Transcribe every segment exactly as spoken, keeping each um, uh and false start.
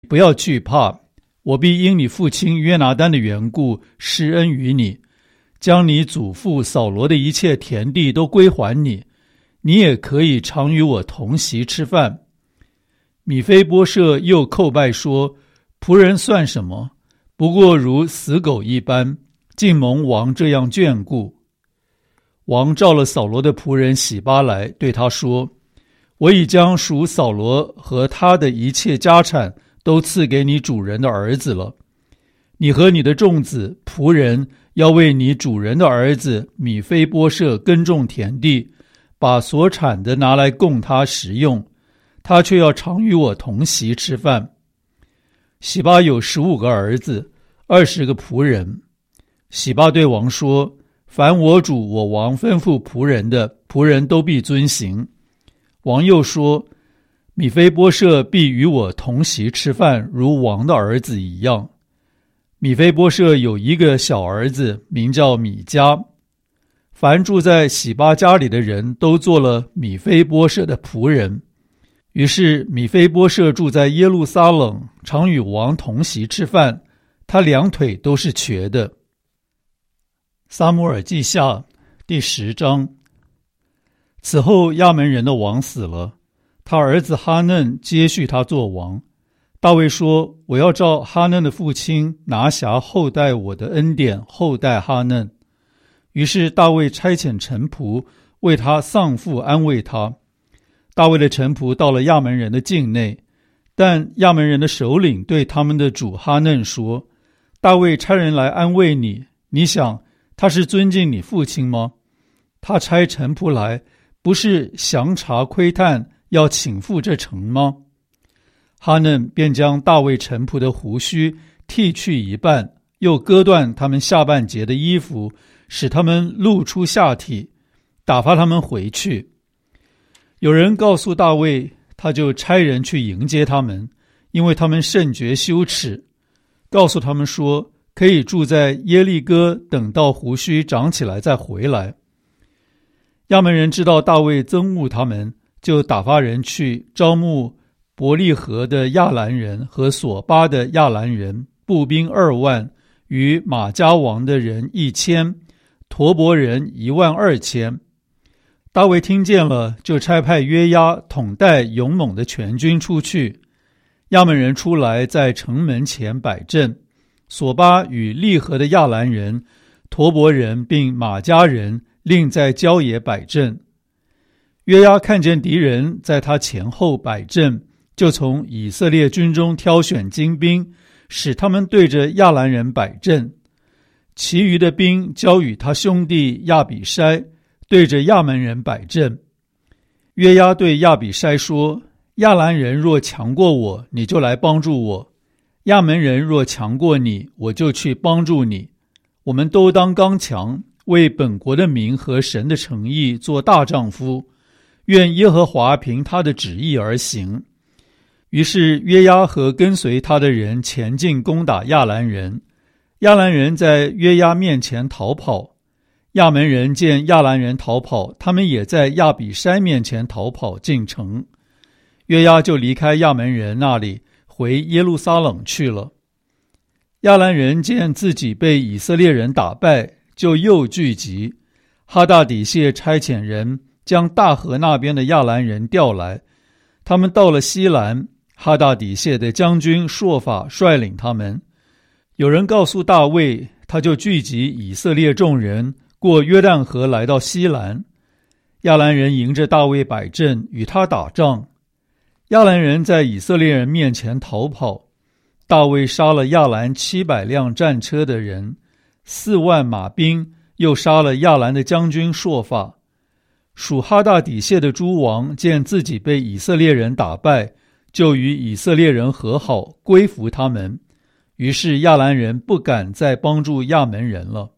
不要惧怕，我必因你父亲约拿单的缘故施恩于你，将你祖父扫罗的一切田地都归还你，你也可以常与我同席吃饭。米非波设又叩拜说，仆人算什么？不过如死狗一般，竟蒙王这样眷顾。王召了扫罗的仆人洗巴来，对他说，我已将属扫罗和他的一切家产都赐给你主人的儿子了。你和你的众子仆人要为你主人的儿子米非波设耕种田地，把所产的拿来供他食用，他却要常与我同席吃饭。洗巴有十五个儿子，二十个仆人。洗巴对王说，凡我主我王吩咐仆人的，仆人都必遵行。王又说，米非波设必与我同席吃饭，如王的儿子一样。米非波设有一个小儿子，名叫米迦。凡住在洗巴家里的人都做了米非波设的仆人。于是米非波设住在耶路撒冷，常与王同席吃饭，他两腿都是瘸的。撒母耳记下第十章。此后亚门人的王死了，他儿子哈嫩接续他做王。大卫说，我要照哈嫩的父亲拿辖后代我的恩典，后代哈嫩。于是大卫差遣臣仆为他丧父安慰他。大卫的臣仆到了亚门人的境内，但亚门人的首领对他们的主哈嫩说，大卫差人来安慰你，你想他是尊敬你父亲吗？他差臣仆来，不是详查窥探，要倾覆这城吗？哈嫩便将大卫臣仆的胡须剃去一半，又割断他们下半截的衣服，使他们露出下体，打发他们回去。有人告诉大卫，他就差人去迎接他们，因为他们甚觉羞耻，告诉他们说，可以住在耶利哥，等到胡须长起来再回来。亚门人知道大卫憎恶他们，就打发人去招募伯利河的亚兰人和索巴的亚兰人，步兵二万，与马加王的人一千，陀伯人一万二千。大卫听见了，就差派约押统带勇猛的全军出去。亚门人出来，在城门前摆阵。索巴与利河的亚兰人、陀伯人并马加人另在郊野摆阵。约押看见敌人在他前后摆阵，就从以色列军中挑选精兵，使他们对着亚兰人摆阵。其余的兵交与他兄弟亚比筛，对着亚门人摆阵。约押对亚比筛说，亚兰人若强过我，你就来帮助我；亚门人若强过你，我就去帮助你。我们都当刚强，为本国的民和神的诚意做大丈夫，愿耶和华凭他的旨意而行。于是约押和跟随他的人前进攻打亚兰人，亚兰人在约押面前逃跑。亚门人见亚兰人逃跑，他们也在亚比筛面前逃跑进城。约押就离开亚门人那里，回耶路撒冷去了。亚兰人见自己被以色列人打败，就又聚集。哈大底谢差遣人将大河那边的亚兰人调来，他们到了西兰，哈大底谢的将军朔法率领他们。有人告诉大卫，他就聚集以色列众人，过约旦河来到西兰。亚兰人迎着大卫摆阵，与他打仗。亚兰人在以色列人面前逃跑，大卫杀了亚兰七百辆战车的人，四万马兵，又杀了亚兰的将军朔法。属哈大底谢的诸王见自己被以色列人打败，就与以色列人和好，归服他们。于是亚兰人不敢再帮助亚门人了。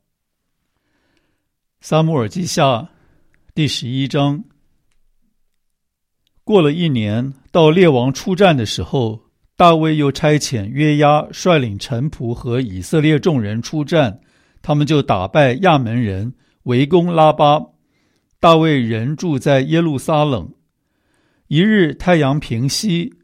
撒母耳记下第十一章。过了一年，到列王出战的时候，大卫又差遣约押率领臣仆和以色列众人出战，他们就打败亚门人，围攻拉巴。大卫仍住在耶路撒冷。一日太阳平西，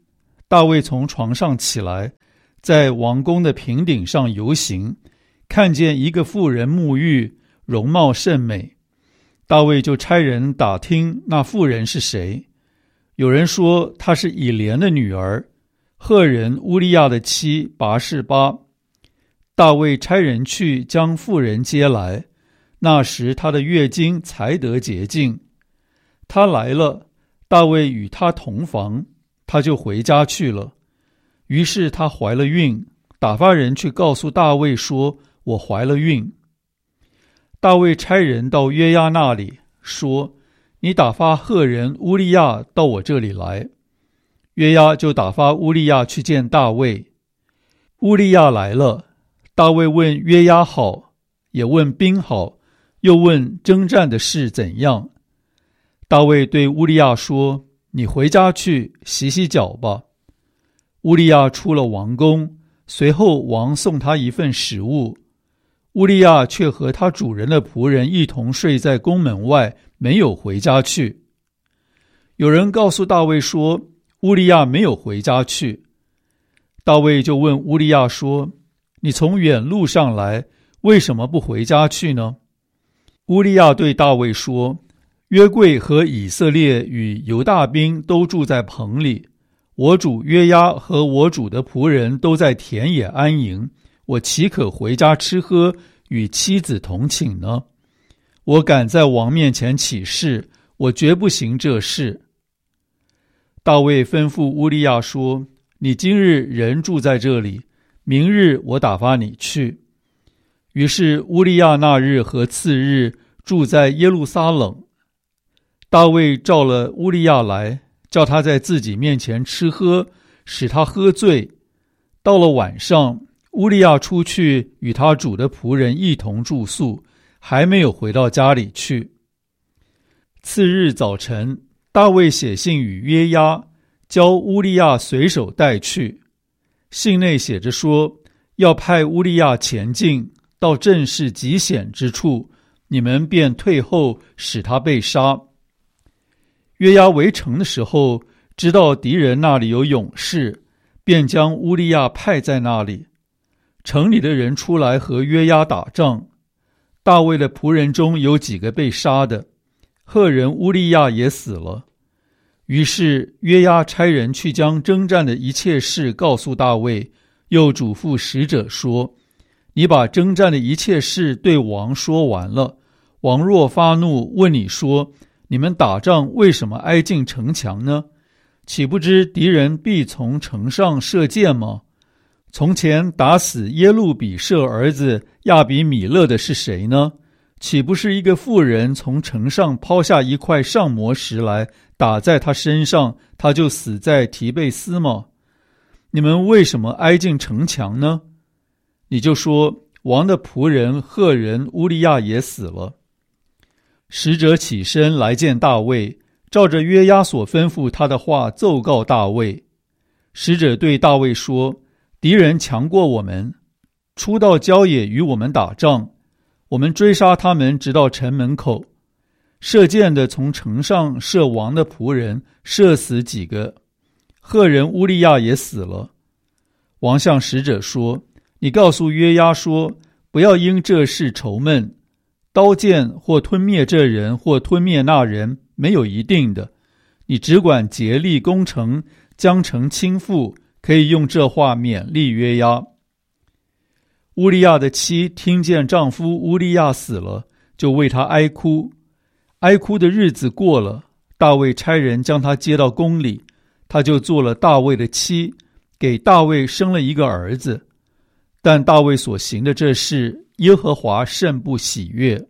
大卫从床上起来，在王宫的平顶上游行，看见一个妇人沐浴，容貌甚美。大卫就差人打听那妇人是谁。有人说她是以连的女儿，赫人乌利亚的妻拔示巴。大卫差人去将妇人接来，那时她的月经才得洁净。她来了，大卫与她同房，她就回家去了。于是她怀了孕，打发人去告诉大卫说，我怀了孕。大卫差人到约押那里，说，你打发赫人乌利亚到我这里来。约押就打发乌利亚去见大卫。乌利亚来了，大卫问约押好，也问兵好，又问征战的事怎样。大卫对乌利亚说，你回家去洗洗脚吧。乌利亚出了王宫，随后王送他一份食物。乌利亚却和他主人的仆人一同睡在宫门外，没有回家去。有人告诉大卫说，乌利亚没有回家去。大卫就问乌利亚说，你从远路上来，为什么不回家去呢？乌利亚对大卫说，约柜和以色列与犹大兵都住在棚里，我主约押和我主的仆人都在田野安营，我岂可回家吃喝，与妻子同寝呢？我敢在王面前起誓，我绝不行这事。大卫吩咐乌利亚说，你今日人住在这里，明日我打发你去。于是乌利亚那日和次日住在耶路撒冷。大卫召了乌利亚来，叫他在自己面前吃喝，使他喝醉。到了晚上，乌利亚出去与他主的仆人一同住宿，还没有回到家里去。次日早晨，大卫写信与约押，教乌利亚随手带去。信内写着说，要派乌利亚前进，到阵势极险之处，你们便退后，使他被杀。约押围城的时候，知道敌人那里有勇士，便将乌利亚派在那里。城里的人出来和约押打仗，大卫的仆人中有几个被杀的，赫人乌利亚也死了。于是约押差人去将征战的一切事告诉大卫，又嘱咐使者说，你把征战的一切事对王说完了，王若发怒问你说，你们打仗为什么挨近城墙呢？岂不知敌人必从城上射箭吗？从前打死耶路比舍儿子亚比米勒的是谁呢？岂不是一个妇人从城上抛下一块上磨石来，打在他身上，他就死在提贝斯吗？你们为什么挨近城墙呢？你就说，王的仆人赫人乌利亚也死了。使者起身来见大卫，照着约押所吩咐他的话奏告大卫。使者对大卫说，敌人强过我们，出到郊野与我们打仗，我们追杀他们直到城门口。射箭的从城上射王的仆人，射死几个，赫人乌利亚也死了。王向使者说，你告诉约押说，不要因这事愁闷，刀剑或吞灭这人或吞灭那人，没有一定的，你只管竭力攻城，将城倾覆，可以用这话勉励约押。乌利亚的妻听见丈夫乌利亚死了，就为他哀哭。哀哭的日子过了，大卫差人将他接到宫里，他就做了大卫的妻，给大卫生了一个儿子。但大卫所行的这事，耶和华甚不喜悦。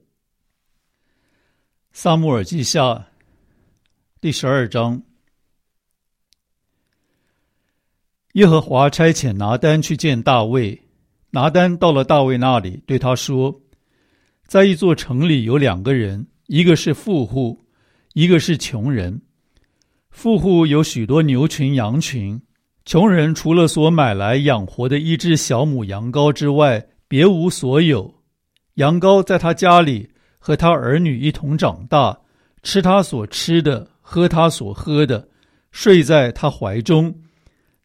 撒母耳记下第十二章。耶和华差遣拿单去见大卫。拿单到了大卫那里，对他说，在一座城里有两个人，一个是富户，一个是穷人。富户有许多牛群羊群，穷人除了所买来养活的一只小母羊羔之外，别无所有。羊羔在他家里和他儿女一同长大，吃他所吃的，喝他所喝的，睡在他怀中。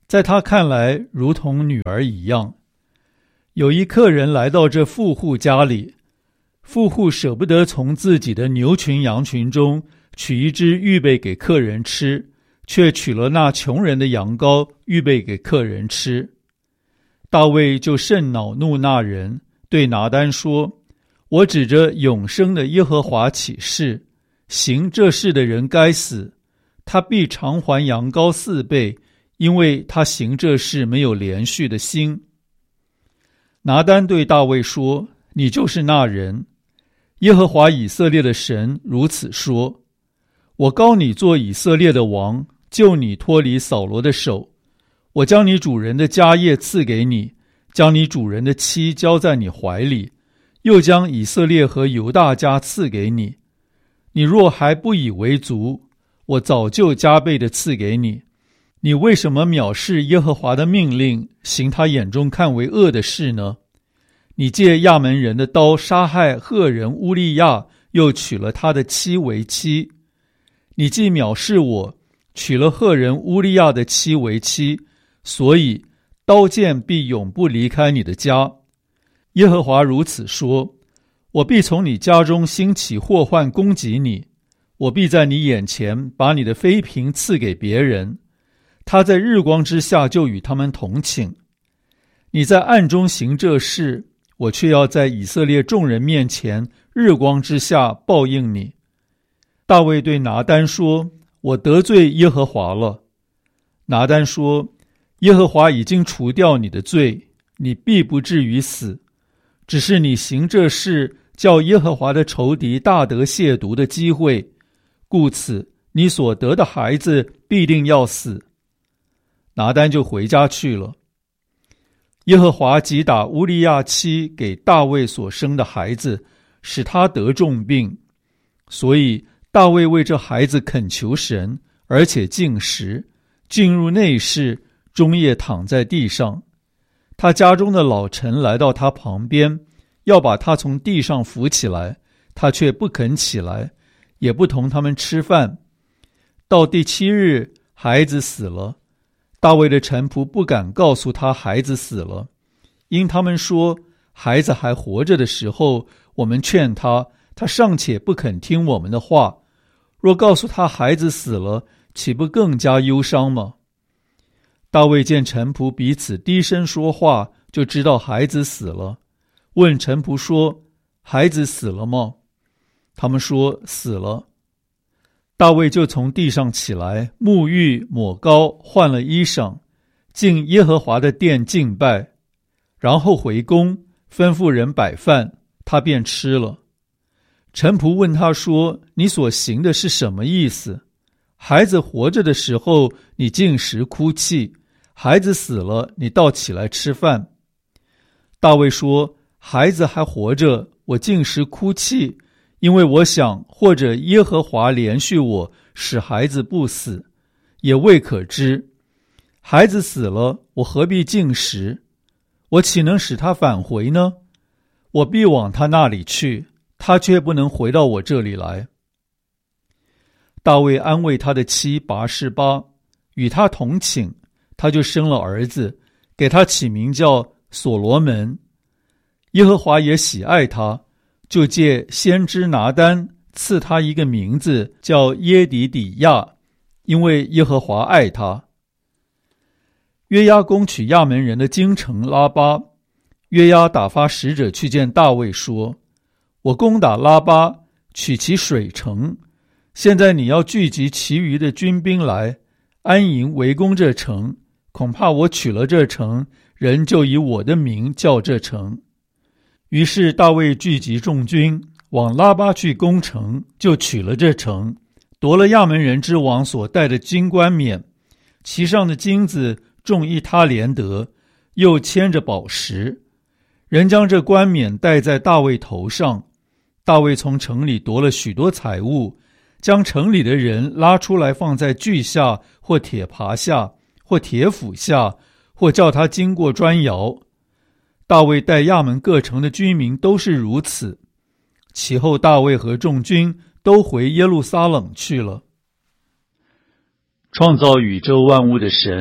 在他看来如同女儿一样。有一客人来到这富户家里，富户舍不得从自己的牛群羊群中取一只预备给客人吃，却取了那穷人的羊羔预备给客人吃。大卫就甚恼怒那人，对拿单说：我指着永生的耶和华起誓，行这事的人该死，他必偿还羊羔四倍，因为他行这事没有连续的心。拿单对大卫说：你就是那人。耶和华以色列的神如此说：我膏你做以色列的王，救你脱离扫罗的手。我将你主人的家业赐给你，将你主人的妻交在你怀里，又将以色列和犹大家赐给你。你若还不以为足，我早就加倍的赐给你。你为什么藐视耶和华的命令，行他眼中看为恶的事呢？你借亚门人的刀杀害赫人乌利亚，又娶了他的妻为妻。你既藐视我，娶了赫人乌利亚的妻为妻，所以刀剑必永不离开你的家。耶和华如此说：我必从你家中兴起祸患攻击你，我必在你眼前把你的妃嫔赐给别人，他在日光之下就与他们同寝。你在暗中行这事，我却要在以色列众人面前日光之下报应你。大卫对拿单说：我得罪耶和华了。拿单说：耶和华已经除掉你的罪，你必不至于死，只是你行这事，叫耶和华的仇敌大得亵渎的机会，故此你所得的孩子必定要死。拿单就回家去了。耶和华击打乌利亚妻给大卫所生的孩子，使他得重病，所以大卫为这孩子恳求神，而且禁食，进入内室，终夜躺在地上。他家中的老臣来到他旁边，要把他从地上扶起来，他却不肯起来，也不同他们吃饭。到第七日，孩子死了。大卫的臣仆不敢告诉他孩子死了，因他们说孩子还活着的时候，我们劝他，他尚且不肯听我们的话，若告诉他孩子死了，岂不更加忧伤吗？大卫见臣仆彼此低声说话，就知道孩子死了，问臣仆说：孩子死了吗？他们说死了。大卫就从地上起来，沐浴抹膏，换了衣裳，进耶和华的殿敬拜，然后回宫，吩咐人摆饭，他便吃了。臣仆问他说：你所行的是什么意思？孩子活着的时候，你禁食哭泣，孩子死了，你倒起来吃饭。大卫说：孩子还活着，我禁食哭泣，因为我想，或者耶和华怜恤我，使孩子不死，也未可知。孩子死了，我何必禁食？我岂能使他返回呢？我必往他那里去，他却不能回到我这里来。大卫安慰他的妻拔示巴，与他同寝，他就生了儿子，给他起名叫所罗门。耶和华也喜爱他，就借先知拿单赐他一个名字，叫耶底底亚，因为耶和华爱他。约押攻取亚门人的京城拉巴，约押打发使者去见大卫说：我攻打拉巴，取其水城，现在你要聚集其余的军兵来，安营围攻这城，恐怕我取了这城，人就以我的名叫这城。于是大卫聚集众军，往拉巴去攻城，就取了这城，夺了亚门人之王所带的金冠冕，其上的金子重一他连得，又牵着宝石。人将这冠冕戴在大卫头上。大卫从城里夺了许多财物，将城里的人拉出来，放在锯下，或铁耙下，或铁斧下，或叫他经过砖窑。大卫带亚门各城的居民都是如此。其后大卫和众军都回耶路撒冷去了。创造宇宙万物的神，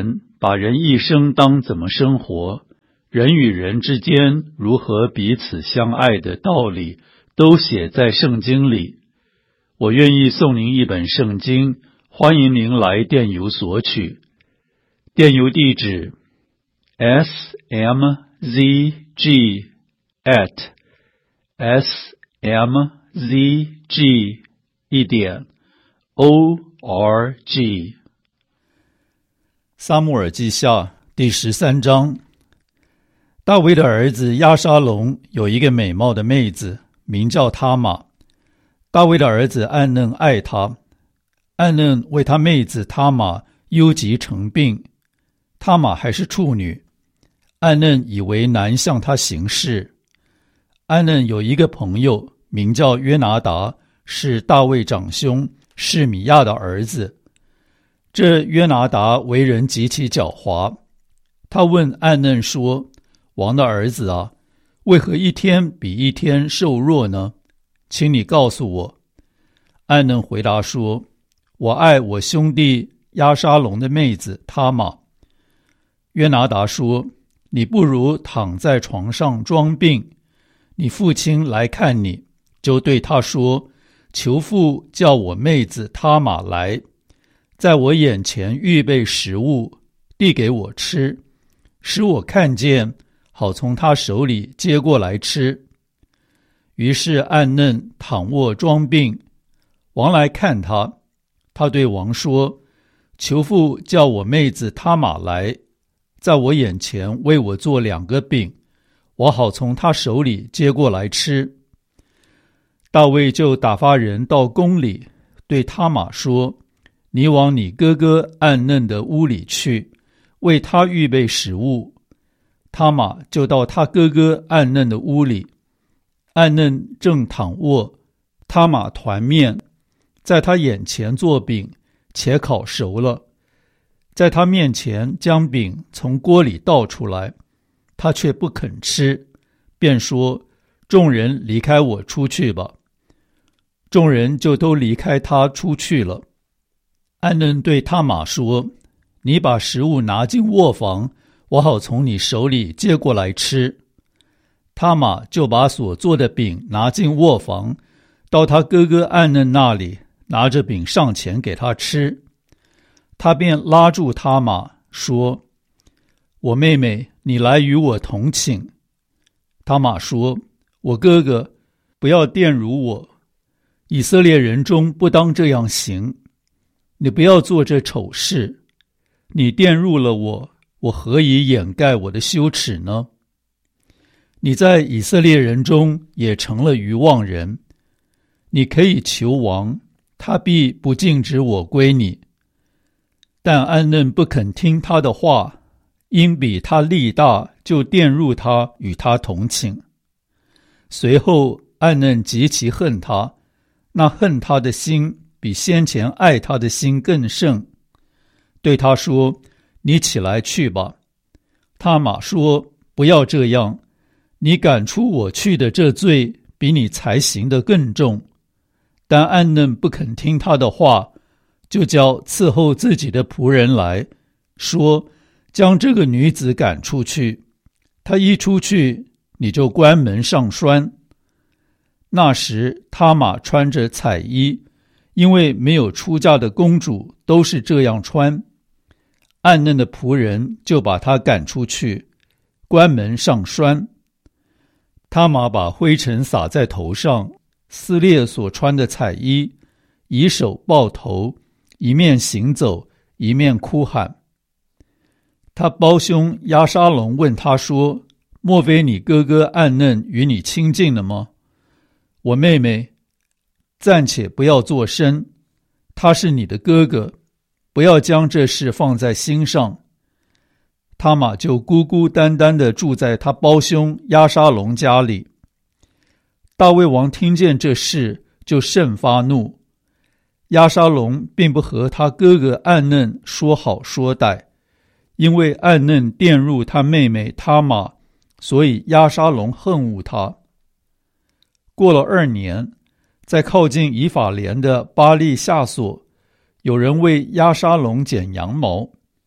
把人一生当怎么生活，人与人之间如何彼此相爱的道理，都写在圣经里。我愿意送您一本圣经，欢迎您来电邮索取。电邮地址 s m z g at s m z g 一点 o r g。 撒母耳记下第十三章。大卫的儿子押沙龙有一个美貌的妹子，名叫他玛。大卫的儿子暗嫩爱她，暗嫩为他妹子他玛忧急成病。他玛还是处女，暗嫩以为难向他行事。暗嫩有一个朋友名叫约拿达，是大卫长兄示米亚的儿子。这约拿达为人极其狡猾，他问暗嫩说：王的儿子啊，为何一天比一天瘦弱呢？请你告诉我。暗嫩回答说：我爱我兄弟押沙龙的妹子他玛。约拿达说：你不如躺在床上装病，你父亲来看你，就对他说：求父叫我妹子他玛来，在我眼前预备食物，递给我吃，使我看见，好从他手里接过来吃。于是暗嫩躺卧装病，王来看他，他对王说：求父叫我妹子他玛来，在我眼前为我做两个饼，我好从他手里接过来吃。大卫就打发人到宫里，对他玛说：你往你哥哥暗嫩的屋里去，为他预备食物。他玛就到他哥哥暗嫩的屋里，暗嫩正躺卧，他玛团面，在他眼前做饼，且烤熟了，在他面前将饼从锅里倒出来，他却不肯吃，便说：众人离开我出去吧。众人就都离开他出去了。暗嫩对他玛说：你把食物拿进卧房，我好从你手里接过来吃。他玛就把所做的饼拿进卧房，到他哥哥暗嫩那里，拿着饼上前给他吃。他便拉住他玛说：我妹妹，你来与我同寝。他玛说：我哥哥，不要玷辱我，以色列人中不当这样行，你不要做这丑事，你玷辱了我，我何以掩盖我的羞耻呢？你在以色列人中也成了愚妄人，你可以求王，他必不禁止我归你。但暗嫩不肯听他的话，因比他力大，就玷辱他，与他同寝。随后暗嫩极其恨他，那恨他的心比先前爱他的心更甚，对他说：你起来去吧。他玛说：不要这样，你赶出我去的这罪比你才行的更重。但暗嫩不肯听他的话，就叫伺候自己的仆人来说：将这个女子赶出去，她一出去，你就关门上栓。那时他玛穿着彩衣，因为没有出嫁的公主都是这样穿。暗嫩的仆人就把她赶出去，关门上栓。他玛把灰尘撒在头上，撕裂所穿的彩衣，以手抱头，一面行走，一面哭喊。他胞兄押沙龙问他说：莫非你哥哥暗嫩与你亲近了吗？我妹妹，暂且不要作声，他是你的哥哥，不要将这事放在心上。他玛就孤孤单单地住在他胞兄押沙龙家里。大卫王听见这事，就甚发怒。押沙龙并不和他哥哥暗嫩说好说歹，因为暗嫩玷辱他妹妹他玛，所以押沙龙恨恶他。过了二年，在靠近以法莲的巴利夏所，有人为押沙龙剪羊毛。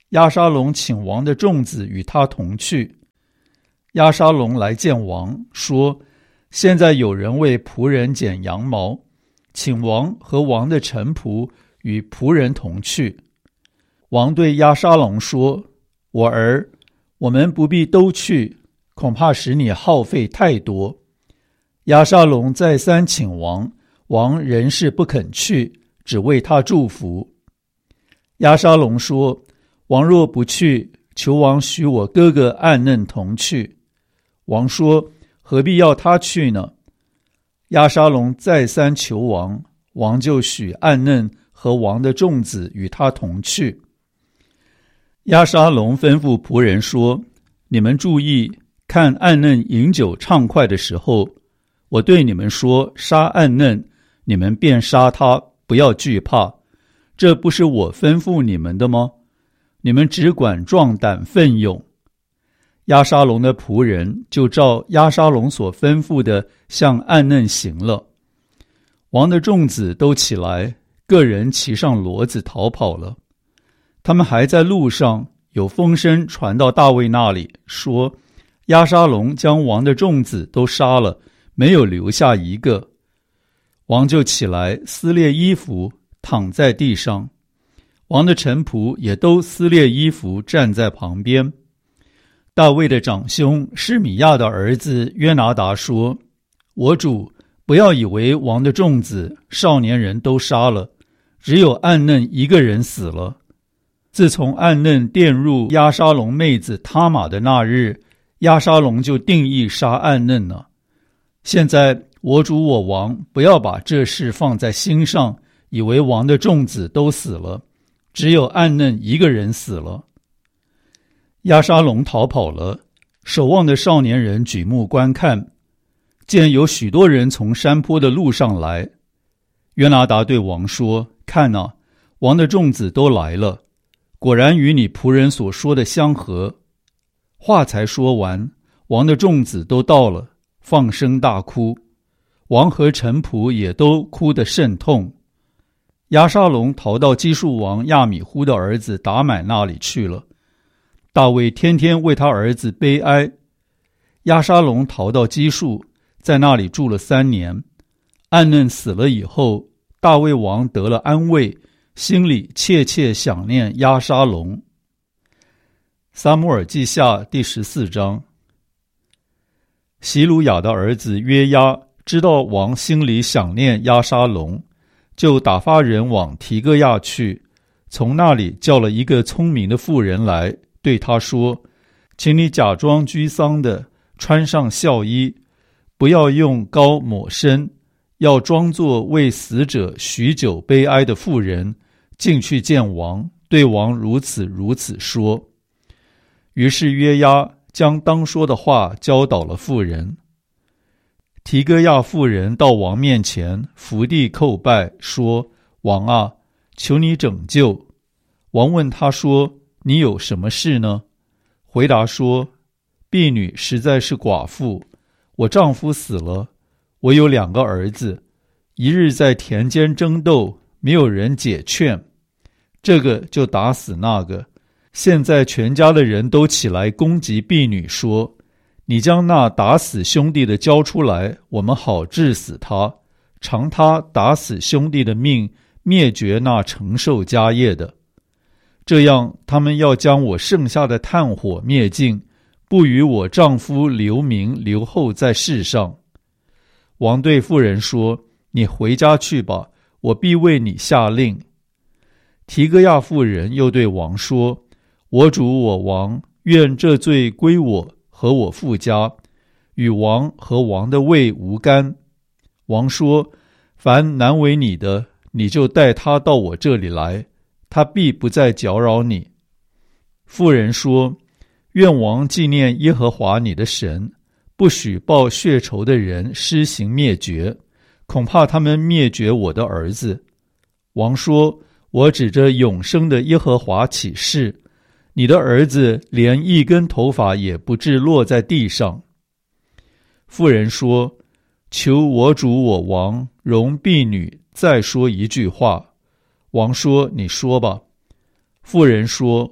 押沙龙请王的众子与他同去。押沙龙来见王，说：现在有人为仆人剪羊毛，请王和王的臣仆与仆人同去。王对押沙龙说：我儿，我们不必都去，恐怕使你耗费太多。押沙龙再三请王，王仍是不肯去，只为他祝福。押沙龙说：王若不去，求王许我哥哥暗嫩同去。王说：何必要他去呢？押沙龙再三求王，王就许暗嫩和王的众子与他同去。押沙龙吩咐仆人说：你们注意，看暗嫩饮酒畅快的时候，我对你们说杀暗嫩，你们便杀他，不要惧怕。这不是我吩咐你们的吗？你们只管壮胆奋勇。押沙龙的仆人就照押沙龙所吩咐的向暗嫩行了。王的众子都起来，个人骑上骡子逃跑了。他们还在路上，有风声传到大卫那里，说押沙龙将王的众子都杀了，没有留下一个。王就起来撕裂衣服，躺在地上。王的臣仆也都撕裂衣服，站在旁边。大卫的长兄示米亚的儿子约拿达说：我主，不要以为王的众子少年人都杀了，只有暗嫩一个人死了。自从暗嫩玷入押沙龙妹子他玛的那日，押沙龙就定义杀暗嫩了。现在我主我王不要把这事放在心上，以为王的众子都死了，只有暗嫩一个人死了。押沙龙逃跑了，守望的少年人举目观看，见有许多人从山坡的路上来。约拿达对王说：看哪，王的众子都来了，果然与你仆人所说的相合。话才说完，王的众子都到了，放声大哭，王和臣仆也都哭得甚痛。押沙龙逃到基述王亚米忽的儿子达买那里去了。大卫天天为他儿子悲哀。押沙龙逃到基述，在那里住了三年。暗嫩死了以后，大卫王得了安慰，心里切切想念押沙龙。撒母耳记下第十四章。希鲁雅的儿子约押知道王心里想念押沙龙，就打发人往提哥亚去，从那里叫了一个聪明的妇人来，对他说：请你假装居丧的，穿上孝衣，不要用膏抹身，要装作为死者许久悲哀的妇人，进去见王，对王如此如此说。于是约押将当说的话教导了妇人。提哥亚妇人到王面前伏地叩拜，说：王啊，求你拯救。王问他说：你有什么事呢？回答说：婢女实在是寡妇，我丈夫死了，我有两个儿子，一日在田间争斗，没有人解劝，这个就打死那个。现在全家的人都起来攻击婢女，说：你将那打死兄弟的交出来，我们好治死他，偿他打死兄弟的命，灭绝那承受家业的。这样他们要将我剩下的炭火灭尽，不与我丈夫留名留后在世上。王对妇人说：你回家去吧，我必为你下令。提哥亚妇人又对王说：我主我王，愿这罪归我和我父家，与王和王的位无干。王说：凡难为你的，你就带他到我这里来，他必不再搅扰你。妇人说：愿王纪念耶和华你的神，不许报血仇的人施行灭绝，恐怕他们灭绝我的儿子。王说：我指着永生的耶和华起誓，你的儿子连一根头发也不至落在地上。妇人说：求我主我王容婢女再说一句话。王说：你说吧。妇人说：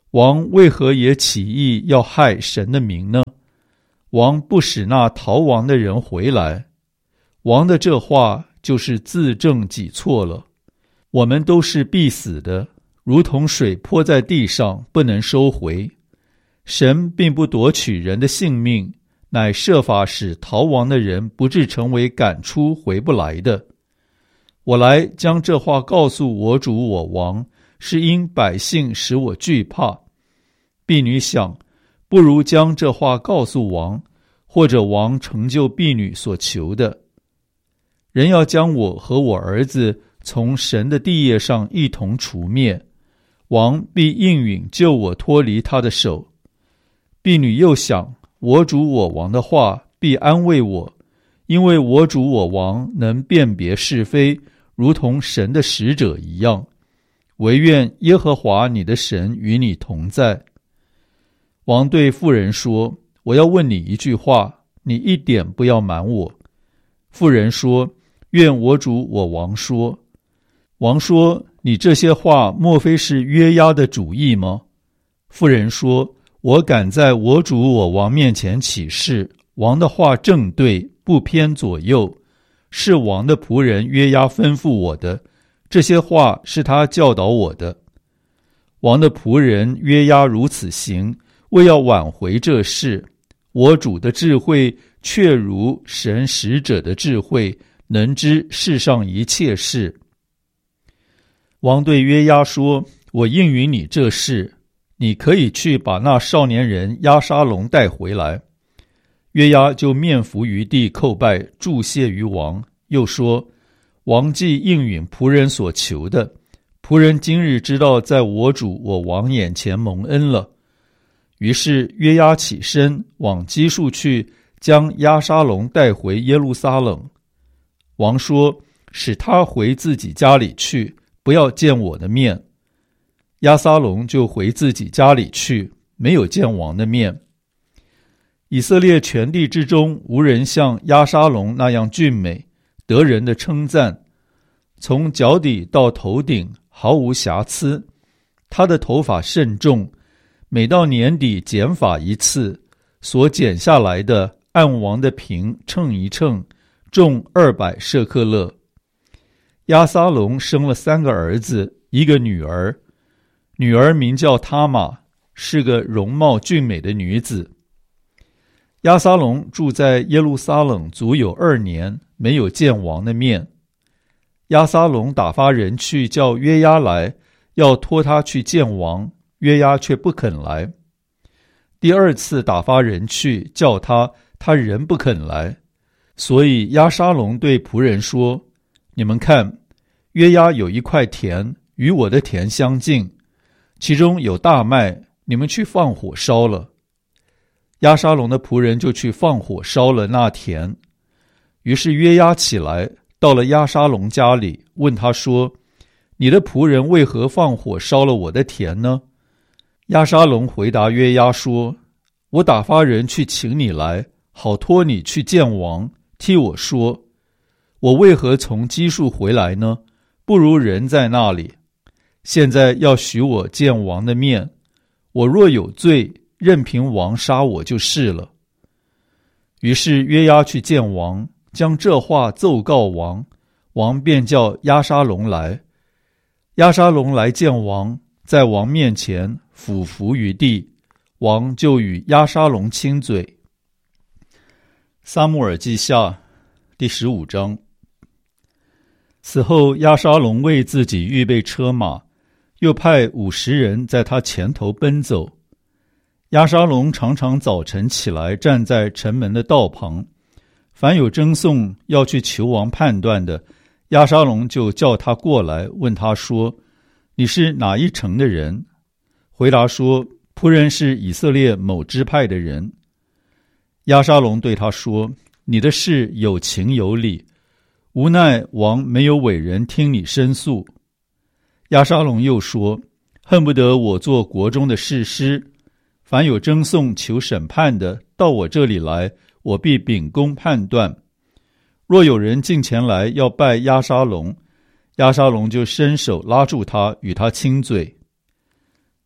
王为何也起意要害神的名呢？王不使那逃亡的人回来。王的这话就是自证己错了。我们都是必死的，如同水泼在地上，不能收回。神并不夺取人的性命，乃设法使逃亡的人不致成为赶出回不来的。我来将这话告诉我主我王，是因百姓使我惧怕。婢女想，不如将这话告诉王，或者王成就婢女所求的。人要将我和我儿子从神的地业上一同除灭，王必应允救我脱离他的手。婢女又想，我主我王的话必安慰我，因为我主我王能辨别是非，如同神的使者一样。惟愿耶和华你的神与你同在。王对妇人说，我要问你一句话，你一点不要瞒我。妇人说，愿我主我王说。王说，你这些话莫非是约押的主意吗？妇人说，我敢在我主我王面前起誓，王的话正对，不偏左右，是王的仆人约押吩咐我的，这些话是他教导我的。王的仆人约押如此行，为要挽回这事。我主的智慧确如神使者的智慧，能知世上一切事。王对约押说，我应允你这事，你可以去把那少年人押沙龙带回来。约押就面伏于地叩拜，祝谢于王，又说，王既应允仆人所求的，仆人今日知道在我主我王眼前蒙恩了。于是约押起身往基述去，将押沙龙带回耶路撒冷。王说，使他回自己家里去，不要见我的面。押沙龙就回自己家里去，没有见王的面。以色列全地之中，无人像押沙龙那样俊美，得人的称赞。从脚底到头顶毫无瑕疵，他的头发甚重，每到年底剪发一次，所剪下来的按王的平称一称，重二百舍克勒。押沙龙生了三个儿子，一个女儿，女儿名叫他玛，是个容貌俊美的女子。押沙龙住在耶路撒冷足有二年，没有见王的面。押沙龙打发人去叫约押来，要托他去见王，约押却不肯来。第二次打发人去叫他，他仍不肯来。所以押沙龙对仆人说，你们看，约押有一块田，与我的田相近，其中有大麦，你们去放火烧了。押沙龙的仆人就去放火烧了那田。于是约押起来，到了押沙龙家里，问他说，你的仆人为何放火烧了我的田呢？押沙龙回答约押说，我打发人去请你来，好托你去见王，替我说，我为何从基述回来呢？不如人在那里。现在要许我见王的面，我若有罪，任凭王杀我就是了。于是约押去见王，将这话奏告王，王便叫押沙龙来。押沙龙来见王，在王面前俯伏于地，王就与押沙龙亲嘴。撒母耳记下第十五章。此后押沙龙为自己预备车马，又派五十人在他前头奔走。押沙龙常常早晨起来，站在城门的道旁，凡有争讼要去求王判断的，押沙龙就叫他过来，问他说，你是哪一城的人？回答说，仆人是以色列某支派的人。押沙龙对他说，你的事有情有理，无奈王没有委人听你申诉。押沙龙又说，恨不得我做国中的士师，凡有争讼求审判的，到我这里来，我必秉公判断。若有人进前来要拜押沙龙，押沙龙就伸手拉住他，与他亲嘴。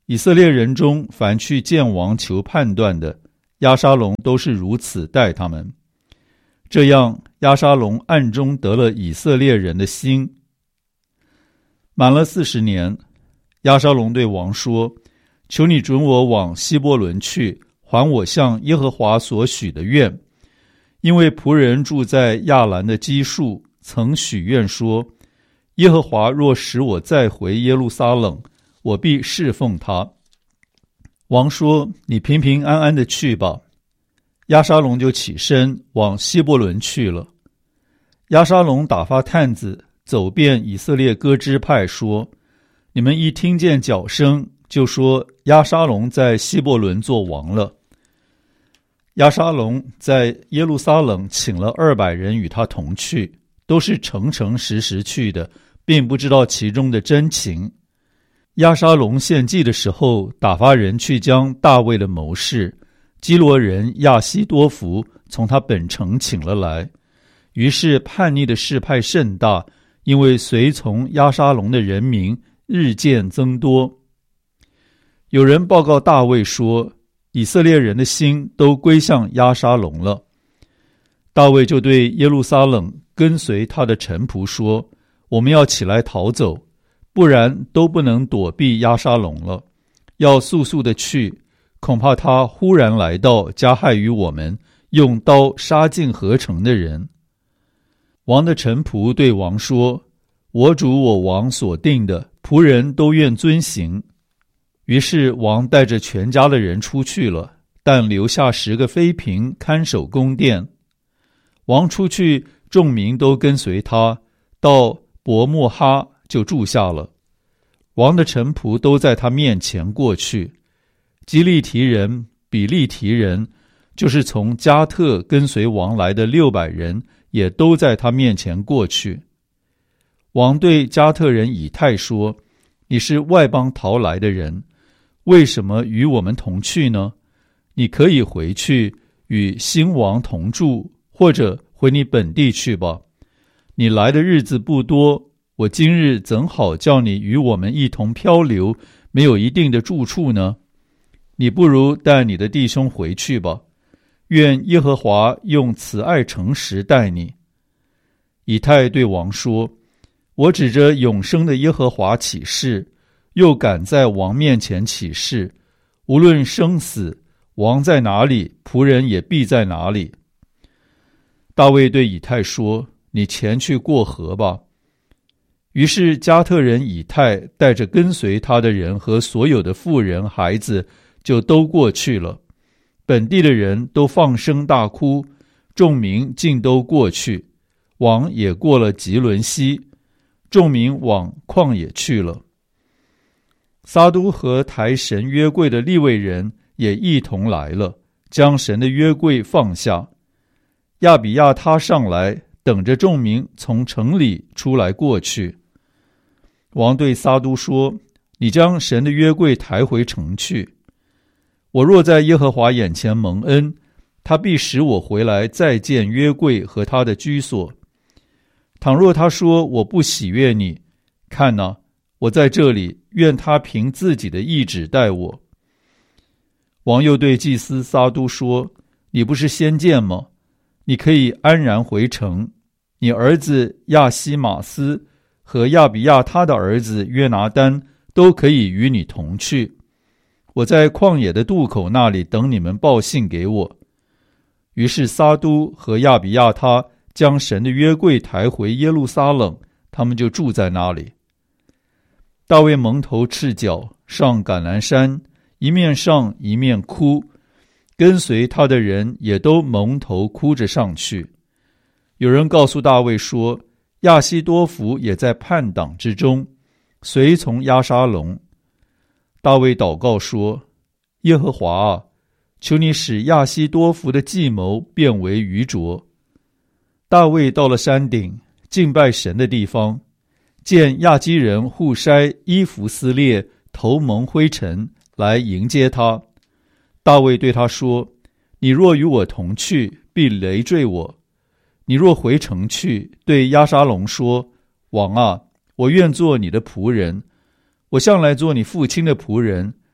以色列人中凡去见王求判断的，押沙龙都是如此待他们。这样，押沙龙暗中得了以色列人的心。满了四十年，押沙龙对王说：求你准我往希伯伦去，还我向耶和华所许的愿。因为仆人住在亚兰的基述，曾许愿说：耶和华若使我再回耶路撒冷，我必侍奉他。王说：你平平安安的去吧。押沙龙就起身往希伯伦去了。押沙龙打发探子走遍以色列各支派，说：你们一听见脚声，就说押沙龙在希伯伦做王了。押沙龙在耶路撒冷请了二百人与他同去，都是诚诚实实去的，并不知道其中的真情。押沙龙献祭的时候，打发人去将大卫的谋士基罗人亚希多弗从他本城请了来。于是叛逆的事派甚大，因为随从押沙龙的人民日渐增多。有人报告大卫说，以色列人的心都归向押沙龙了。大卫就对耶路撒冷跟随他的臣仆说：我们要起来逃走，不然都不能躲避押沙龙了。要速速的去，恐怕他忽然来到，加害于我们，用刀杀尽合城的人。王的臣仆对王说：我主我王所定的，仆人都愿遵行。于是王带着全家的人出去了，但留下十个妃嫔看守宫殿。王出去，众民都跟随他，到伯木哈就住下了。王的臣仆都在他面前过去。基利提人、比利提人，就是从加特跟随王来的六百人，也都在他面前过去。王对加特人以太说：你是外邦逃来的人，为什么与我们同去呢？你可以回去与新王同住，或者回你本地去吧。你来的日子不多，我今日怎好叫你与我们一同漂流，没有一定的住处呢？你不如带你的弟兄回去吧，愿耶和华用慈爱诚实待你。以太对王说：我指着永生的耶和华起誓，又敢在王面前起誓，无论生死，王在哪里，仆人也必在哪里。大卫对以太说：你前去过河吧。于是加特人以太带着跟随他的人和所有的妇人孩子，就都过去了。本地的人都放声大哭，众民尽都过去。王也过了吉伦西，众民往旷野去了。撒都和抬神约柜的利未人也一同来了，将神的约柜放下。亚比亚他上来，等着众民从城里出来过去。王对撒都说：你将神的约柜抬回城去。我若在耶和华眼前蒙恩，他必使我回来再见约柜和他的居所。倘若他说我不喜悦你，看哪，我在这里，愿他凭自己的意志待我。王又对祭司撒都说：你不是先见吗？你可以安然回城，你儿子亚西马斯和亚比亚他的儿子约拿单都可以与你同去。我在旷野的渡口那里等你们报信给我。于是撒都和亚比亚他将神的约柜抬回耶路撒冷，他们就住在那里。大卫蒙头赤脚上橄榄山，一面上一面哭，跟随他的人也都蒙头哭着上去。有人告诉大卫说，亚希多弗也在叛党之中，随从押沙龙。大卫祷告说：耶和华啊，求你使亚希多弗的计谋变为愚拙。大卫到了山顶，敬拜神的地方，见亚基人户筛衣服撕裂，头蒙灰尘，来迎接他。大卫对他说：你若与我同去，必累赘我。你若回城去，对押沙龙说：王啊，我愿做你的仆人，我向来做你父亲的仆人，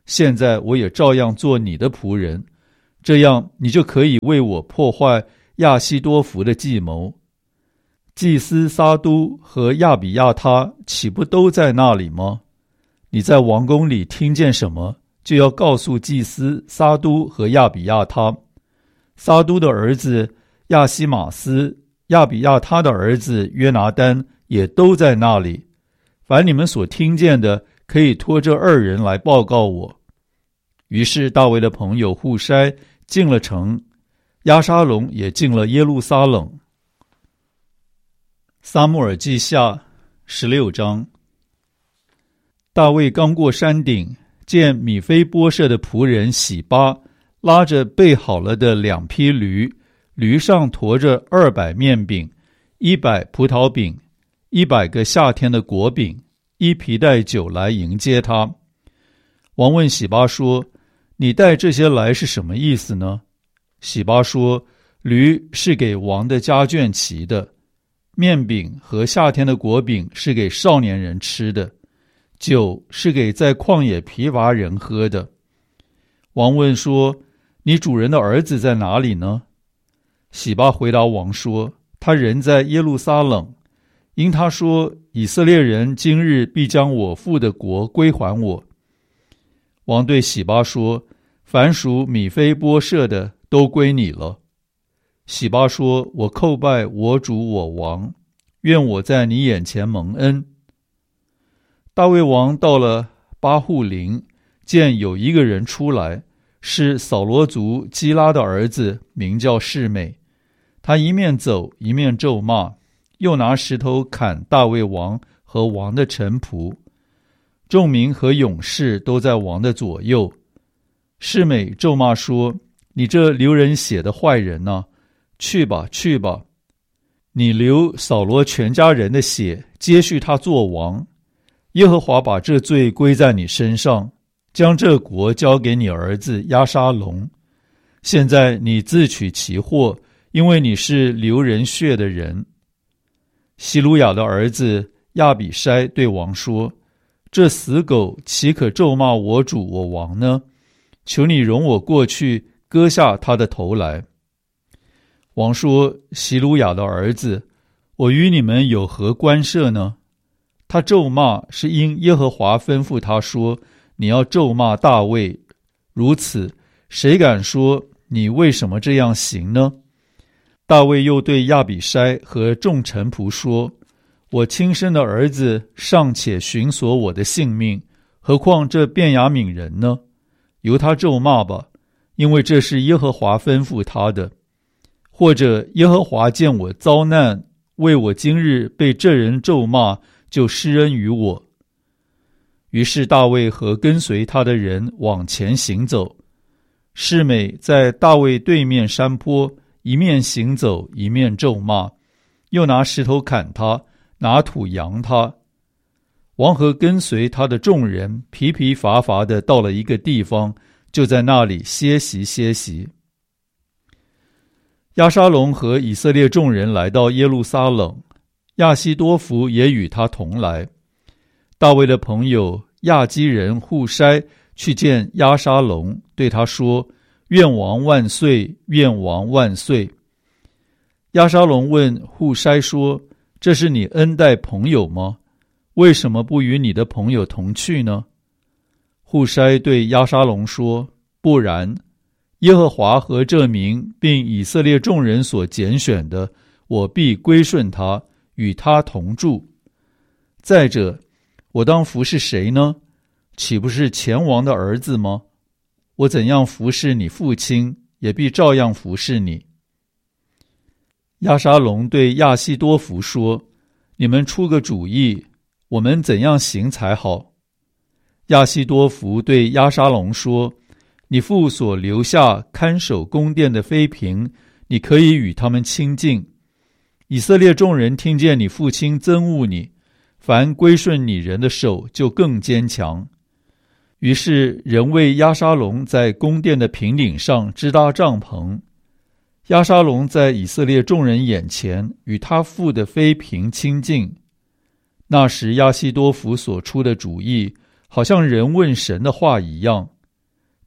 现在我也照样做你的仆人，这样你就可以为我破坏亚希多弗的计谋。祭司撒都和亚比亚他岂不都在那里吗？你在王宫里听见什么，就要告诉祭司撒都和亚比亚他。撒都的儿子亚西马斯、亚比亚他的儿子约拿单也都在那里。凡你们所听见的，可以托这二人来报告我。于是大卫的朋友户筛进了城，押沙龙也进了耶路撒冷。撒母耳记下十六章。大卫刚过山顶，见米非波设的仆人洗巴拉着备好了的两匹驴，驴上驮着二百面饼、一百葡萄饼、一百个夏天的果饼、一皮带酒来迎接他。王问洗巴说：“你带这些来是什么意思呢？”洗巴说：“驴是给王的家眷骑的，面饼和夏天的果饼是给少年人吃的，酒是给在旷野疲乏人喝的。”王问说：“你主人的儿子在哪里呢？”洗巴回答王说：“他人在耶路撒冷，因他说以色列人今日必将我父的国归还我。”王对洗巴说：“凡属米非波设的都归你了。”洗巴说：“我叩拜我主我王，愿我在你眼前蒙恩。”大卫王到了巴户林，见有一个人出来，是扫罗族基拉的儿子，名叫示每。他一面走一面咒骂，又拿石头砍大卫王和王的臣仆。众民和勇士都在王的左右。示每咒骂说：“你这流人血的坏人啊，去吧去吧，你流扫罗全家人的血，接续他做王。耶和华把这罪归在你身上，将这国交给你儿子押沙龙。现在你自取其祸，因为你是流人血的人。”希鲁雅的儿子亚比筛对王说：“这死狗岂可咒骂我主我王呢？求你容我过去，割下他的头来。”王说：“希鲁雅的儿子，我与你们有何关涉呢？他咒骂是因耶和华吩咐他说，你要咒骂大卫，如此，谁敢说你为什么这样行呢？”大卫又对亚比筛和众臣仆说：“我亲生的儿子尚且寻索我的性命，何况这便雅悯人呢？由他咒骂吧，因为这是耶和华吩咐他的。或者耶和华见我遭难，为我今日被这人咒骂，就施恩于我。”于是大卫和跟随他的人往前行走。示每在大卫对面山坡，一面行走一面咒骂，又拿石头砍他，拿土扬他。王和跟随他的众人疲疲乏乏的到了一个地方，就在那里歇息歇息。押沙龙和以色列众人来到耶路撒冷，亚希多弗也与他同来。大卫的朋友亚基人户筛去见押沙龙，对他说：“愿王万岁，愿王万岁。”押沙龙问户筛说：“这是你恩待朋友吗？为什么不与你的朋友同去呢？”户筛对押沙龙说：“不然，耶和华和这民并以色列众人所拣选的，我必归顺他，与他同住。再者，我当服侍谁呢？岂不是前王的儿子吗？我怎样服侍你父亲，也必照样服侍你。”押沙龙对亚希多弗说：“你们出个主意，我们怎样行才好？”亚希多弗对押沙龙说：“你父所留下看守宫殿的妃嫔，你可以与他们亲近。以色列众人听见你父亲憎恶你，凡归顺你人的手就更坚强。”于是人为押沙龙在宫殿的平顶上支搭帐篷。押沙龙在以色列众人眼前与他父的妃嫔亲近。那时亚希多弗所出的主意，好像人问神的话一样，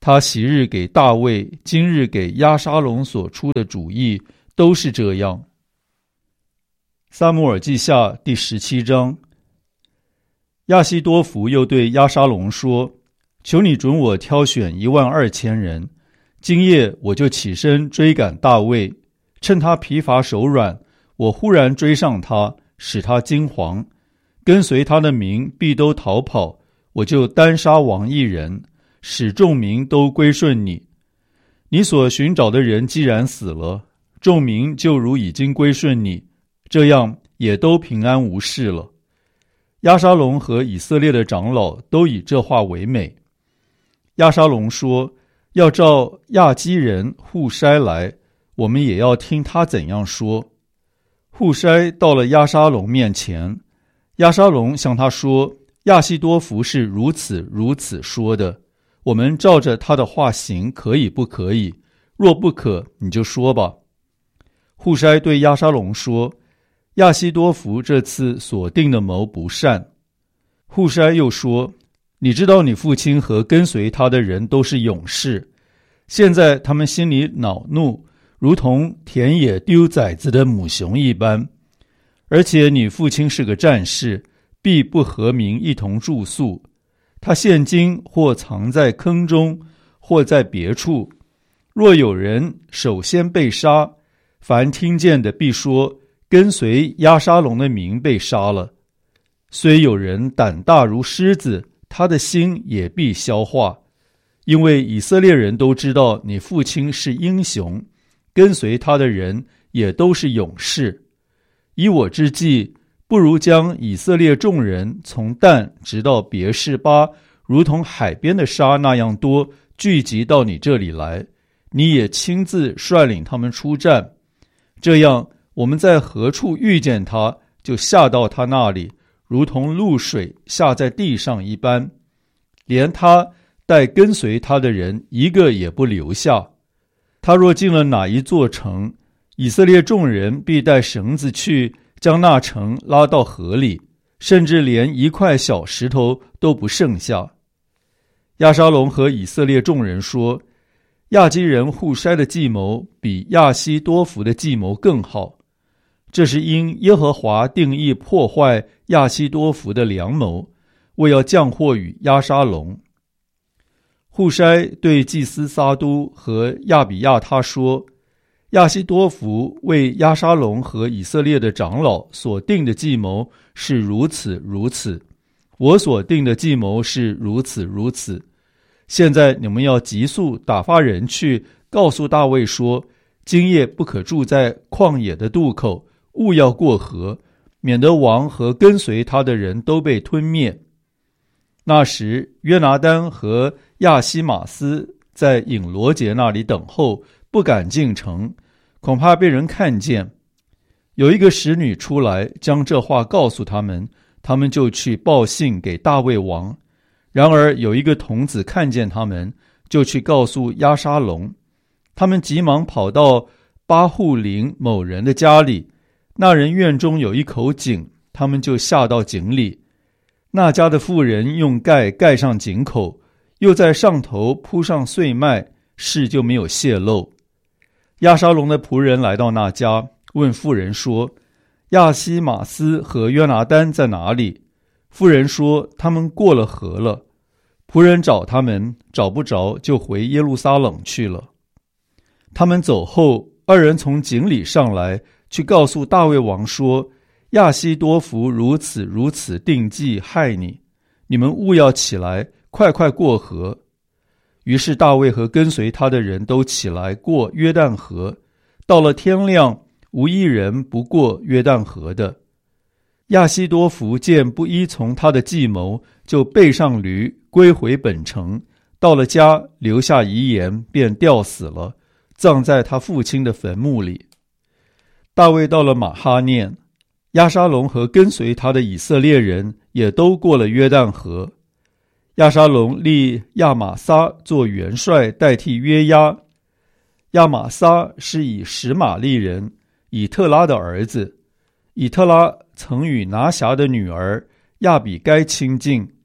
他昔日给大卫，今日给押沙龙所出的主意都是这样。撒母耳记下第十七章。亚希多弗又对押沙龙说：求你准我挑选一万二千人，今夜我就起身追赶大卫，趁他疲乏手软，我忽然追上他，使他惊惶，跟随他的民必都逃跑，我就单杀王一人，使众民都归顺你。你所寻找的人既然死了，众民就如已经归顺你，这样也都平安无事了。押沙龙和以色列的长老都以这话为美。押沙龙说：要召亚基人户筛来，我们也要听他怎样说。户筛到了押沙龙面前，押沙龙向他说：亚希多弗是如此如此说的，我们照着他的话行，可以不可以？若不可，你就说吧。户筛对押沙龙说：亚希多弗这次所定的谋不善。户筛又说：你知道你父亲和跟随他的人都是勇士，现在他们心里恼怒，如同田野丢崽子的母熊一般。而且你父亲是个战士，必不和民一同住宿。他现今或藏在坑中，或在别处。若有人首先被杀，凡听见的必说：跟随押沙龙的民被杀了。虽有人胆大如狮子，他的心也必消化，因为以色列人都知道你父亲是英雄，跟随他的人也都是勇士。以我之计，不如将以色列众人从但直到别是巴，如同海边的沙那样多，聚集到你这里来，你也亲自率领他们出战。这样，我们在何处遇见他，就下到他那里，如同露水下在地上一般，连他带跟随他的人一个也不留下。他若进了哪一座城，以色列众人必带绳子去，将那城拉到河里，甚至连一块小石头都不剩下。押沙龙和以色列众人说：亚基人户筛的计谋比亚希多弗的计谋更好，这是因耶和华定义破坏亚希多弗的良谋，为要降祸与押沙龙。户筛对祭司撒都和亚比亚他说：亚希多弗为押沙龙和以色列的长老所定的计谋是如此如此，我所定的计谋是如此如此。现在你们要急速打发人去告诉大卫说：今夜不可住在旷野的渡口，勿要过河，免得王和跟随他的人都被吞灭。那时约拿单和亚希马斯在隐罗节那里等候，不敢进城，恐怕被人看见。有一个使女出来，将这话告诉他们，他们就去报信给大卫王。然而有一个童子看见他们，就去告诉押沙龙。他们急忙跑到巴户林某人的家里，那人院中有一口井，他们就下到井里。那家的妇人用盖盖上井口，又在上头铺上碎麦，事就没有泄露。押沙龙的仆人来到那家，问妇人说：亚希马斯和约拿单在哪里？妇人说：他们过了河了。仆人找他们，找不着，就回耶路撒冷去了。他们走后，二人从井里上来，去告诉大卫王说：亚希多弗如此如此定计害你，你们务要起来，快快过河。于是大卫和跟随他的人都起来过约旦河，到了天亮，无一人不过约旦河的。亚希多弗见不依从他的计谋，就背上驴归回本城，到了家留下遗言，便吊死了，葬在他父亲的坟墓里。大卫到了马哈念，押沙龙和跟随他的以色列人也都过了约旦河。押沙龙立亚玛撒做元帅，代替约押。亚玛撒是以实玛利人以特拉的儿子，以特拉曾与拿辖的女儿亚比该亲近，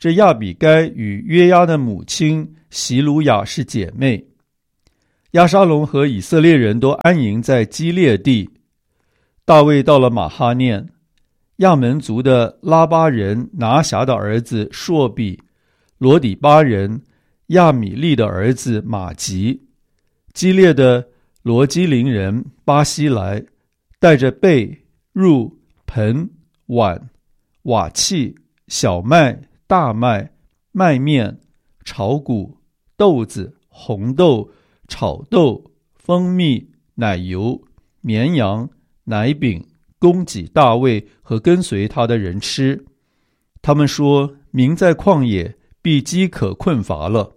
这亚比该与约押的母亲席鲁雅是姐妹。押沙龙和以色列人都安营在基列地。大卫到了马哈念，亚门族的拉巴人拿辖的儿子朔比，罗底巴人亚米利的儿子马吉，基列的罗基林人巴西来，带着被、褥、盆、碗、瓦器、小麦、大麦、麦面、炒谷、豆子、红豆、炒豆、蜂蜜、奶油、绵羊、奶饼，供给大卫和跟随他的人吃。他们说，民在旷野必饥渴困乏了。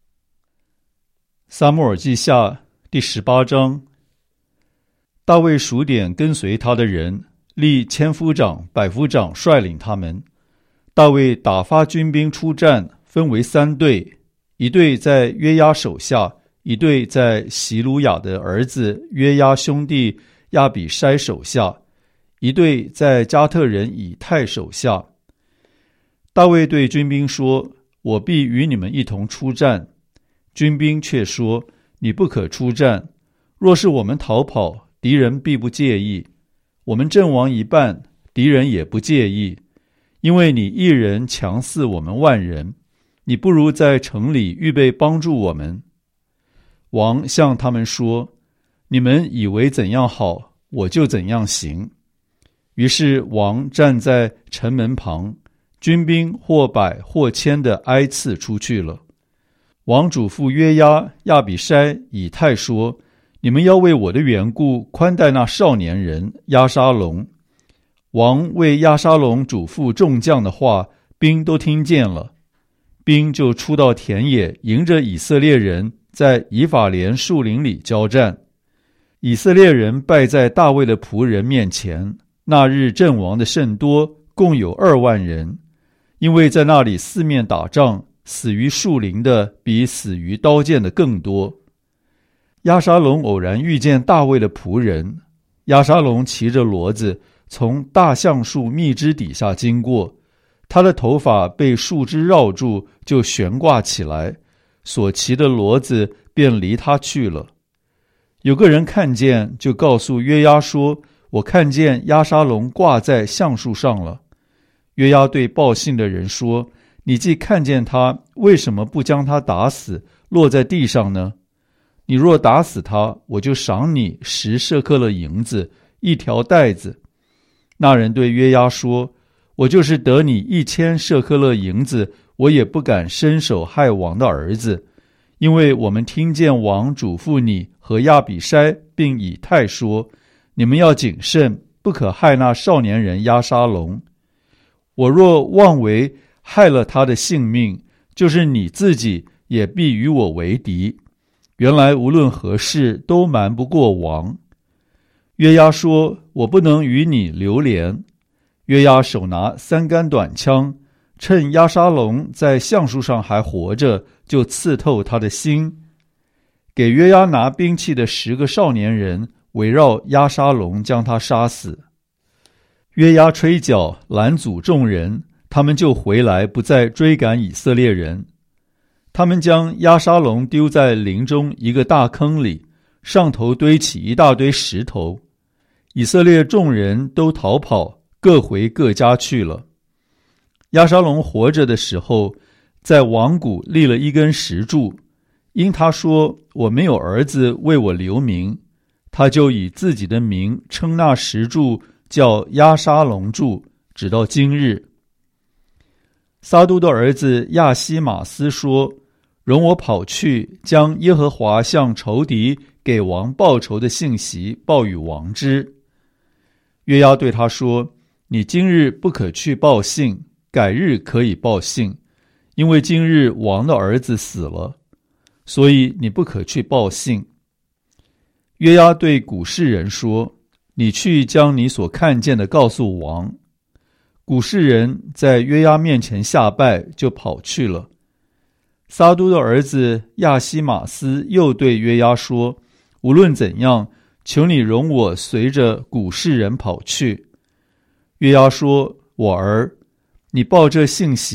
撒母耳记下第十八章。大卫数点跟随他的人，立千夫长、百夫长率领他们。大卫打发军兵出战，分为三队，一队在约押手下，一队在席鲁雅的儿子约押兄弟亚比筛手下，一队在加特人以太手下。大卫对军兵说，我必与你们一同出战。军兵却说，你不可出战，若是我们逃跑，敌人必不介意，我们阵亡一半，敌人也不介意，因为你一人强似我们万人，你不如在城里预备帮助我们。王向他们说，你们以为怎样好，我就怎样行。于是王站在城门旁，军兵或百或千的挨次出去了。王嘱咐约押、亚比筛、以太说，你们要为我的缘故宽待那少年人押沙龙。王为押沙龙嘱咐众将的话，兵都听见了。兵就出到田野，迎着以色列人在以法莲树林里交战。以色列人败在大卫的仆人面前，那日阵亡的甚多，共有二万人，因为在那里四面打仗，死于树林的比死于刀剑的更多。押沙龙偶然遇见大卫的仆人，押沙龙骑着骡子从大橡树密枝底下经过，他的头发被树枝绕住，就悬挂起来，所骑的骡子便离他去了。有个人看见，就告诉约押说，我看见押沙龙挂在橡树上了。约押对报信的人说，你既看见他，为什么不将他打死，落在地上呢？你若打死他，我就赏你十舍客勒银子，一条带子。那人对约押说，我就是得你一千舍客勒银子，我也不敢伸手害王的儿子，因为我们听见王嘱咐你和亚比筛并以太说，你们要谨慎，不可害那少年人押沙龙。我若妄为害了他的性命，就是你自己也必与我为敌。原来无论何事都瞒不过王。约押说，我不能与你流连。约押手拿三杆短枪，趁押沙龙在橡树上还活着，就刺透他的心。给约押拿兵器的十个少年人围绕押沙龙，将他杀死。约押吹角拦阻众人，他们就回来，不再追赶以色列人。他们将押沙龙丢在林中一个大坑里，上头堆起一大堆石头。以色列众人都逃跑，各回各家去了。押沙龙活着的时候，在王谷立了一根石柱，因他说，我没有儿子为我留名，他就以自己的名称那石柱叫押沙龙柱，直到今日。撒督的儿子亚西马斯说，容我跑去，将耶和华向仇敌给王报仇的信息报与王知。约押对他说，你今日不可去报信，改日可以报信，因为今日王的儿子死了，所以你不可去报信。约押对古示人说，你去将你所看见的告诉王。古示人在约押面前下拜，就跑去了。撒督的儿子亚西马斯又对约押说，无论怎样，求你容我随着古示人跑去。约押说，我儿，你报这信息，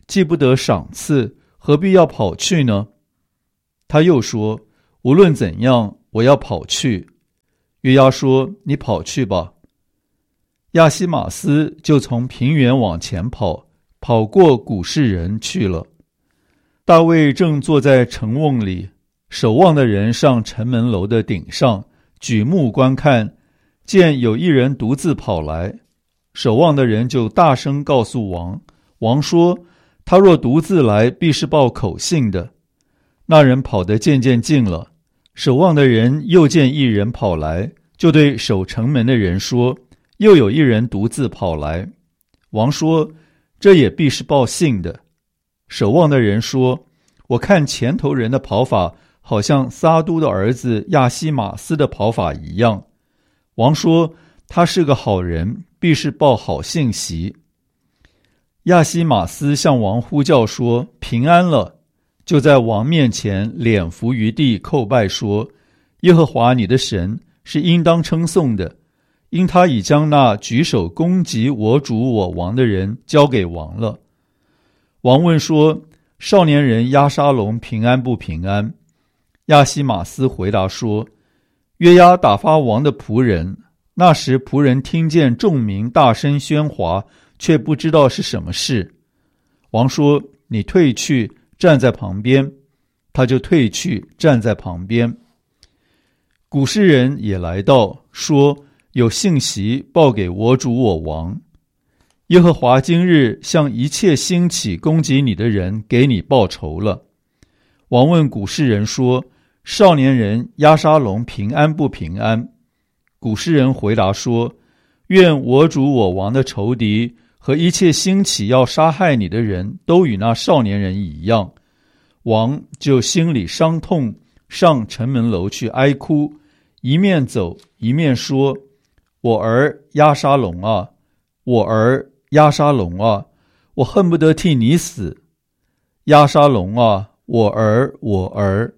既不得赏赐，何必要跑去呢？他又说，无论怎样，我要跑去。约押说，你跑去吧。亚西玛斯就从平原往前跑，跑过古示人去了。大卫正坐在城瓮里，守望的人上城门楼的顶上，举目观看，见有一人独自跑来。守望的人就大声告诉王，王说，他若独自来，必是报口信的。那人跑得渐渐近了，守望的人又见一人跑来，就对守城门的人说，又有一人独自跑来。王说，这也必是报信的。守望的人说，我看前头人的跑法好像撒都的儿子亚西玛斯的跑法一样。王说，他是个好人，必是报好信息。亚西玛斯向王呼叫说，平安了，就在王面前脸伏于地叩拜说，耶和华你的神是应当称颂的，因他已将那举手攻击我主我王的人交给王了。王问说，少年人押沙龙平安不平安？亚西玛斯回答说，约押打发王的仆人，那时仆人听见众民大声喧哗，却不知道是什么事。王说，你退去站在旁边。他就退去站在旁边。古示人也来到，说，有信息报给我主我王，耶和华今日向一切兴起攻击你的人给你报仇了。王问古示人说，少年人押沙龙平安不平安？古示人回答说，愿我主我王的仇敌和一切兴起要杀害你的人都与那少年人一样。王就心里伤痛，上城门楼去哀哭，一面走一面说，我儿押沙龙啊，我儿押沙龙啊，我恨不得替你死。押沙龙啊，我儿我儿。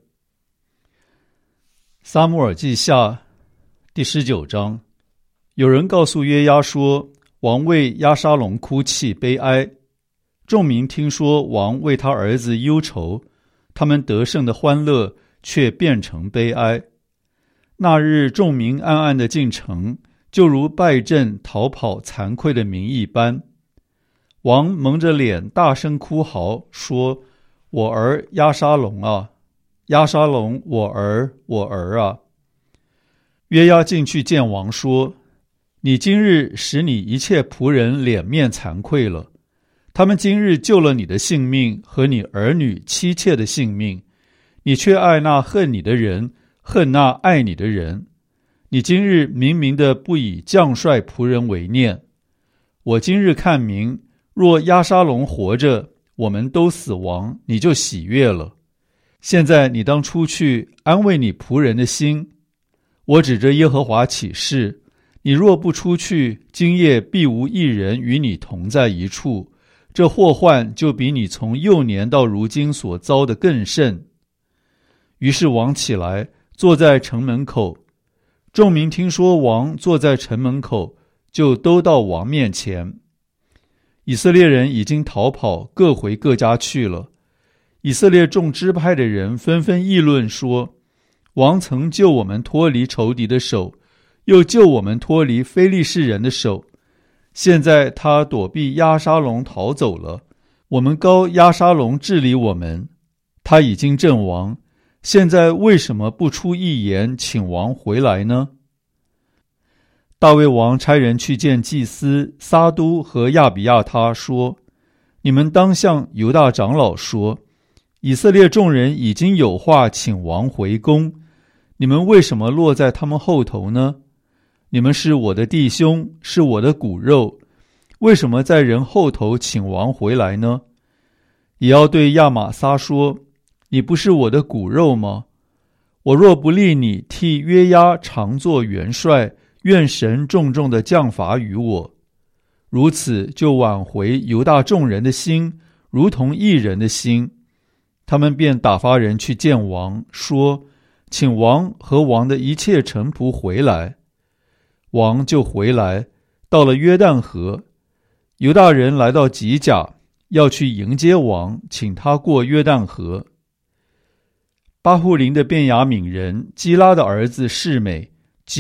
撒母耳记下第十九章，有人告诉约押说，王为押沙龙哭泣悲哀。众民听说王为他儿子忧愁，他们得胜的欢乐却变成悲哀。那日众民暗暗地进城，就如败阵逃跑惭愧的民一般。王蒙着脸大声哭嚎，说，我儿押沙龙啊，押沙龙，我儿我儿啊。约押进去见王说，你今日使你一切仆人脸面惭愧了，他们今日救了你的性命和你儿女妻妾的性命，你却爱那恨你的人，恨那爱你的人。你今日明明的不以将帅仆人为念。我今日看明，若押沙龙活着，我们都死亡，你就喜悦了。现在你当出去安慰你仆人的心。我指着耶和华起誓，你若不出去，今夜必无一人与你同在一处，这祸患就比你从幼年到如今所遭的更甚。于是王起来，坐在城门口。众民听说王坐在城门口，就都到王面前。以色列人已经逃跑，各回各家去了。以色列众支派的人纷纷议论说，王曾救我们脱离仇敌的手，又救我们脱离非利士人的手。现在他躲避押沙龙逃走了，我们膏押沙龙治理我们。他已经阵亡，现在为什么不出一言请王回来呢？大卫王差人去见祭司撒都和亚比亚他说，你们当向犹大长老说，以色列众人已经有话请王回宫，你们为什么落在他们后头呢？你们是我的弟兄，是我的骨肉，为什么在人后头请王回来呢？也要对亚玛撒说，你不是我的骨肉吗？我若不立你替约押常作元帅，愿神重重的降罚于我。如此就挽回犹大众人的心，如同一人的心。他们便打发人去见王，说，请王和王的一切臣仆回来。王就回来，到了约旦河。犹大人来到吉甲， 要去迎接王，请他过约旦河。巴户林的便雅悯人基拉的儿子示每